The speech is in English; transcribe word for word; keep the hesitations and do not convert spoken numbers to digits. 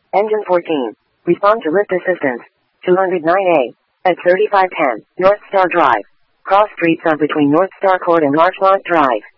Engine fourteen. Respond to lift assistance. two oh nine A. At thirty-five ten, North Star Drive. Cross streets are between North Star Court and Larchmont Drive.